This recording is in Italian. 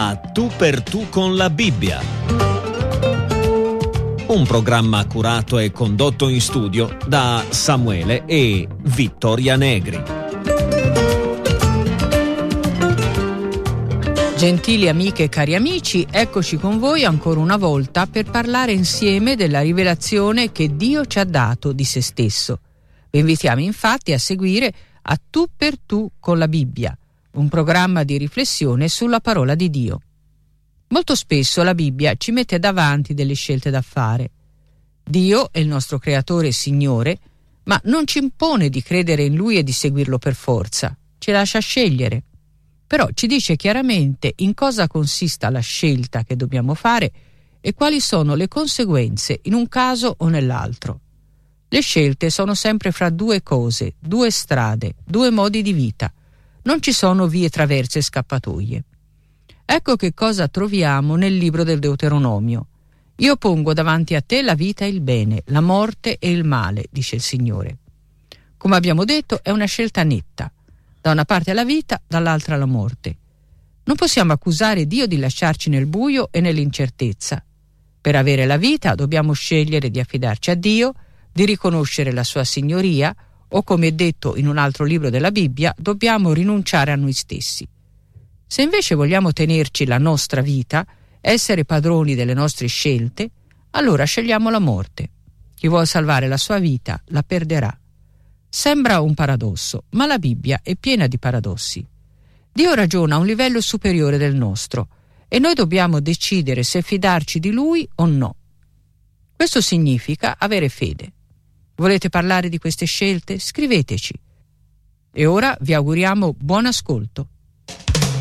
a Tu per Tu con la Bibbia. Un programma curato e condotto in studio da Samuele e Vittoria Negri. Gentili amiche e cari amici, eccoci con voi ancora una volta per parlare insieme della rivelazione che Dio ci ha dato di se stesso. Vi invitiamo infatti a seguire a Tu per Tu con la Bibbia, un programma di riflessione sulla parola di Dio. Molto spesso la Bibbia ci mette davanti delle scelte da fare. Dio è il nostro creatore e Signore, ma non ci impone di credere in Lui e di seguirlo per forza, ci lascia scegliere. Però ci dice chiaramente in cosa consista la scelta che dobbiamo fare e quali sono le conseguenze in un caso o nell'altro. Le scelte sono sempre fra due cose, due strade, due modi di vita. Non ci sono vie traverse e scappatoie. Ecco che cosa troviamo nel libro del Deuteronomio. Io pongo davanti a te la vita e il bene, la morte e il male, dice il Signore. Come abbiamo detto, è una scelta netta. Da una parte la vita, dall'altra la morte. Non possiamo accusare Dio di lasciarci nel buio e nell'incertezza. Per avere la vita dobbiamo scegliere di affidarci a Dio, di riconoscere la sua signoria o, come è detto in un altro libro della Bibbia, dobbiamo rinunciare a noi stessi. Se invece vogliamo tenerci la nostra vita, essere padroni delle nostre scelte, allora scegliamo la morte. Chi vuol salvare la sua vita la perderà. Sembra un paradosso, ma la Bibbia è piena di paradossi. Dio ragiona a un livello superiore del nostro e noi dobbiamo decidere se fidarci di Lui o no. Questo significa avere fede. Volete parlare di queste scelte? Scriveteci. E ora vi auguriamo buon ascolto.